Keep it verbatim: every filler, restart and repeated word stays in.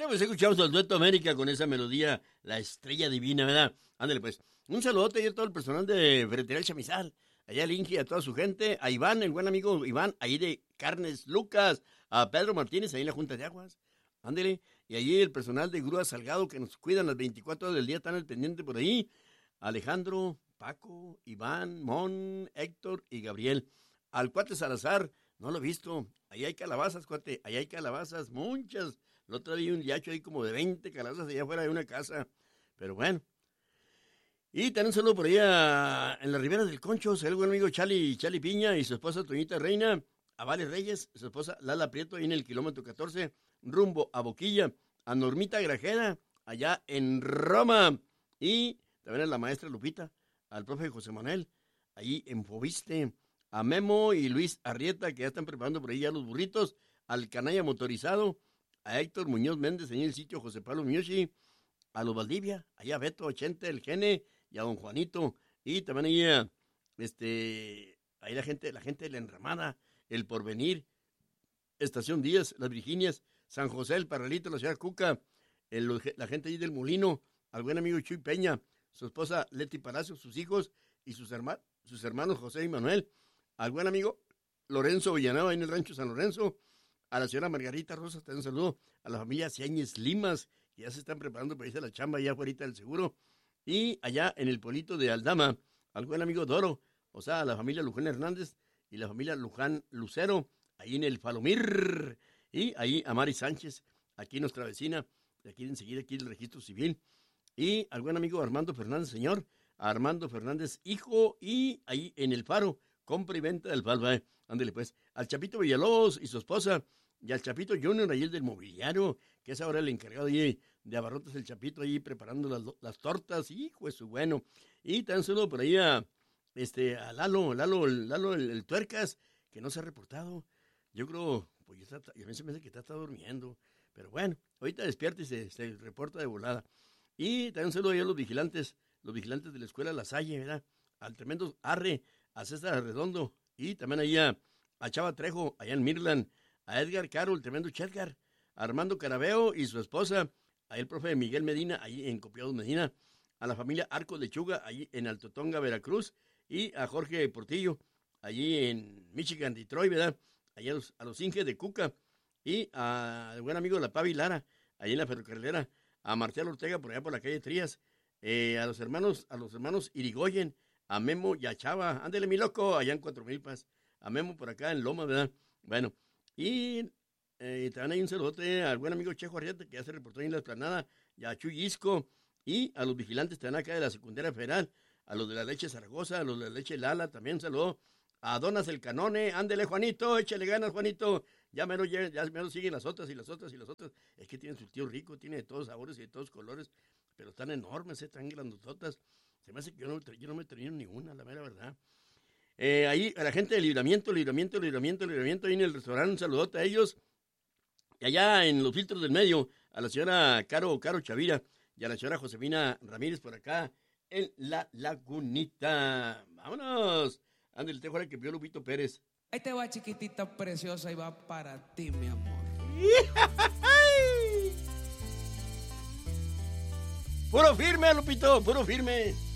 pues escuchamos al Dueto América con esa melodía, La Estrella Divina, ¿verdad? Ándale, pues. Un saludote a todo el personal de Ferretería El Chamizal, allá al Inge, a toda su gente, a Iván, el buen amigo Iván, ahí de Carnes Lucas, a Pedro Martínez, ahí en la Junta de Aguas, ándale, y allí el personal de Grúa Salgado, que nos cuidan las veinticuatro horas del día, están al pendiente por ahí, Alejandro, Paco, Iván, Mon, Héctor y Gabriel. Al cuate Salazar, no lo he visto, ahí hay calabazas, cuate, ahí hay calabazas, muchas. El otro día un yacho ahí como de veinte calabazas allá afuera de una casa. Pero bueno. Y también un saludo por allá en la Ribera del Concho. El buen amigo Chali, Chali Piña y su esposa Toñita Reina. A Vale Reyes, su esposa Lala Prieto, ahí en el kilómetro catorce, rumbo a Boquilla. A Normita Grajera, allá en Roma. Y también a la maestra Lupita, al profe José Manuel, ahí en Fobiste. A Memo y Luis Arrieta, que ya están preparando por ahí ya los burritos. Al Canalla Motorizado. A Héctor Muñoz Méndez, en el sitio José Pablo Miyoshi, a los Valdivia, allá a Beto, a Chente, el Gene, y a don Juanito, y también ahí a, este, ahí la gente, la gente de la Enramada, el Porvenir, Estación Díaz, las Virginias, San José, el Parralito, la ciudad Cuca, el, la gente ahí del Molino, al buen amigo Chuy Peña, su esposa Leti Palacio, sus hijos y sus, herma, sus hermanos José y Manuel, al buen amigo Lorenzo Villanueva, ahí en el rancho San Lorenzo, a la señora Margarita Rosas, también un saludo. A la familia Ciañez Limas, que ya se están preparando para irse a la chamba allá afuera del seguro. Y allá en el pueblito de Aldama, al buen amigo Doro, o sea, a la familia Luján Hernández y la familia Luján Lucero, ahí en el Palomir. Y ahí a Mari Sánchez, aquí nuestra vecina, de aquí enseguida, aquí el registro civil. Y al buen amigo Armando Fernández, señor, a Armando Fernández, hijo, y ahí en el Faro, compra y venta del Falva. Eh. Ándele pues, al Chapito Villalobos y su esposa, y al Chapito Junior, ahí el del mobiliario, que es ahora el encargado de, de abarrotes, el Chapito ahí preparando las, las tortas, hijo de su bueno. Y tan solo por ahí a, este, a Lalo, Lalo, Lalo el, el Tuercas, que no se ha reportado. Yo creo, pues ya está, a mí se me hace que está, está durmiendo. Pero bueno, ahorita despierta y se, se reporta de volada. Y también saludo ahí a los vigilantes, los vigilantes de la escuela La Salle, ¿verdad? Al tremendo Arre, a César Redondo, y también ahí a, a Chava Trejo, allá en Mirland, a Edgar Caro, el tremendo Chelgar, a Armando Carabeo y su esposa, a el profe Miguel Medina, ahí en Copiados Medina, a la familia Arcos Lechuga, ahí en Altotonga, Veracruz, y a Jorge Portillo, allí en Michigan, Detroit, ¿verdad? Allá a los, a los Inges de Cuca, y al buen amigo La Pavi Lara, ahí en la ferrocarrilera, a Marcial Ortega, por allá por la calle Trías, eh, a los hermanos, a los hermanos Irigoyen, a Memo y a Chava, ándele mi loco, allá en Cuatro Milpas, a Memo por acá en Loma, ¿verdad? Bueno, y eh, también hay un saludote al buen amigo Chejo Arrieta, que ya se reportó ahí en la Esplanada, y a Chuy Isco, y a los vigilantes también acá de la Secundaria Federal, a los de la Leche Zaragoza, a los de la Leche Lala, también un saludo, a Donas el Canone, ándele Juanito, échale ganas Juanito, ya me lo, ya me lo siguen las otras y las otras y las otras, es que tienen su tío rico, tiene de todos sabores y de todos colores, pero están enormes, están grandototas, se me hace que yo no, yo no me termino ni una, la mera verdad. Eh, ahí a la gente de Libramiento, Libramiento, Libramiento, Libramiento, ahí en el restaurante, un saludote a ellos. Y allá en los filtros del medio, a la señora Caro, Caro Chavira y a la señora Josefina Ramírez por acá en La Lagunita. ¡Vámonos! Ándale, te juega que vio Lupito Pérez. Ahí te va, chiquitita preciosa, y va para ti, mi amor. Puro firme, Lupito, puro firme.